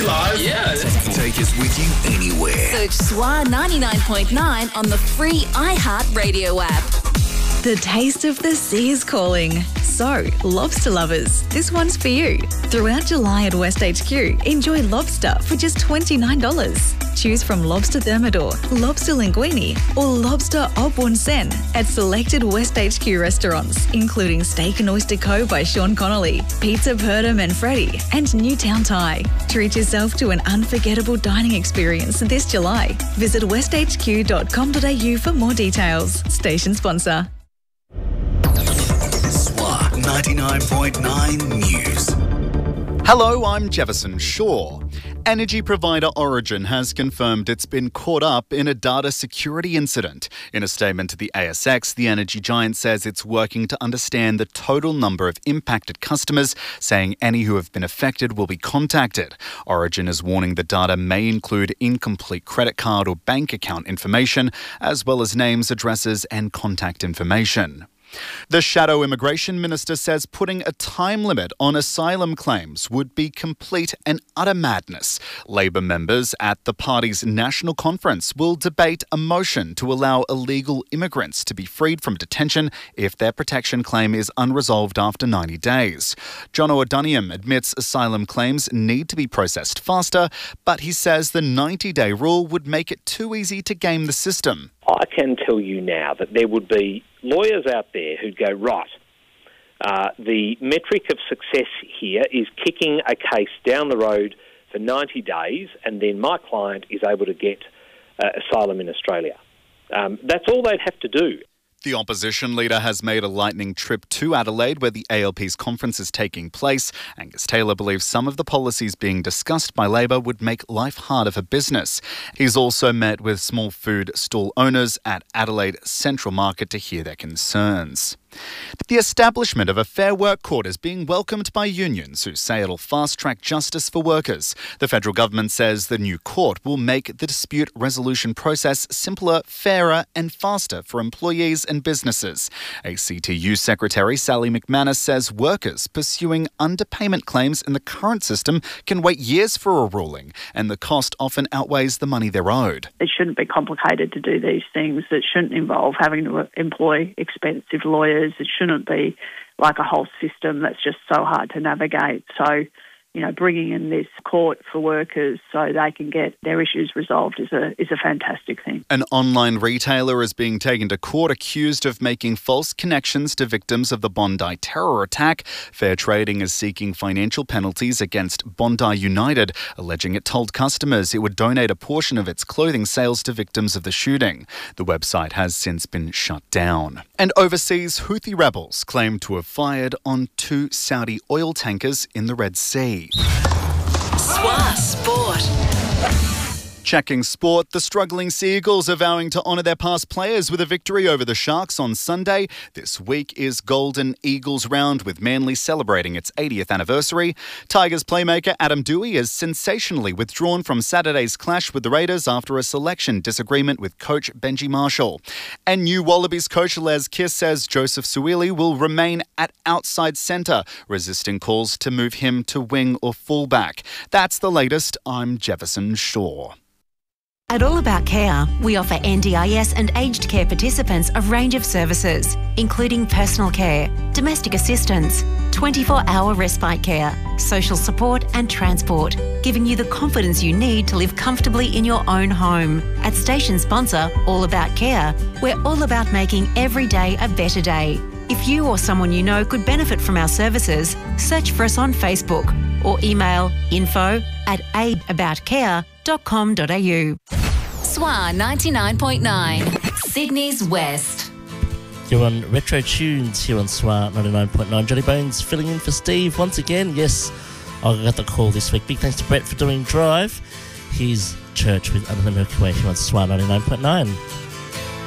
live? Yeah. Take us with you anywhere. Search SWA 99.9 on the free iHeartRadio app. The taste of the sea is calling. So, lobster lovers, this one's for you. Throughout July at West HQ, enjoy lobster for just $29. Choose from lobster thermidor, lobster linguine, or lobster au bon sen at selected West HQ restaurants, including Steak and Oyster Co. by Sean Connolly, Pizza Purdom and Freddy, and Newtown Thai. Treat yourself to an unforgettable dining experience this July. Visit westhq.com.au for more details. Station sponsor. SWA 99.9 News. Hello, I'm Jefferson Shaw. Energy provider Origin has confirmed it's been caught up in a data security incident. In a statement to the ASX, the energy giant says it's working to understand the total number of impacted customers, saying any who have been affected will be contacted. Origin is warning the data may include incomplete credit card or bank account information, as well as names, addresses and contact information. The Shadow Immigration Minister says putting a time limit on asylum claims would be complete and utter madness. Labor members at the party's national conference will debate a motion to allow illegal immigrants to be freed from detention if their protection claim is unresolved after 90 days. John O'Doniam admits asylum claims need to be processed faster, but he says the 90-day rule would make it too easy to game the system. I can tell you now that there would be lawyers out there who'd go, right, the metric of success here is kicking a case down the road for 90 days and then my client is able to get asylum in Australia. That's all they'd have to do. The opposition leader has made a lightning trip to Adelaide, where the ALP's conference is taking place. Angus Taylor believes some of the policies being discussed by Labor would make life harder for business. He's also met with small food stall owners at Adelaide Central Market to hear their concerns. The establishment of a Fair Work Court is being welcomed by unions who say it'll fast-track justice for workers. The federal government says the new court will make the dispute resolution process simpler, fairer and faster for employees and businesses. ACTU Secretary Sally McManus says workers pursuing underpayment claims in the current system can wait years for a ruling, and the cost often outweighs the money they're owed. It shouldn't be complicated to do these things. It shouldn't involve having to employ expensive lawyers. It shouldn't be like a whole system that's just so hard to navigate. So, bringing in this court for workers so they can get their issues resolved is a fantastic thing. An online retailer is being taken to court accused of making false connections to victims of the Bondi terror attack. Fair Trading is seeking financial penalties against Bondi United, alleging it told customers it would donate a portion of its clothing sales to victims of the shooting. The website has since been shut down. And overseas, Houthi rebels claim to have fired on 2 Saudi oil tankers in the Red Sea. SWA Sport. Checking sport, the struggling Seagulls are vowing to honour their past players with a victory over the Sharks on Sunday. This week is Golden Eagles round, with Manly celebrating its 80th anniversary. Tigers playmaker Adam Doueihi is sensationally withdrawn from Saturday's clash with the Raiders after a selection disagreement with coach Benji Marshall. And new Wallabies coach Les Kiss says Joseph Suili will remain at outside centre, resisting calls to move him to wing or fullback. That's the latest. I'm Jefferson Shaw. At All About Care, we offer NDIS and aged care participants a range of services, including personal care, domestic assistance, 24-hour respite care, social support and transport, giving you the confidence you need to live comfortably in your own home. At station sponsor All About Care, we're all about making every day a better day. If you or someone you know could benefit from our services, search for us on Facebook or email info@aidaboutcare.com.au. SWA 99.9, Sydney's West. You're on Retro Tunes here on SWA 99.9. Johnny Bones filling in for Steve once again. Yes, I got the call this week. Big thanks to Brett for doing Drive. Here's Church with Under the Milky Way here on SWA 99.9.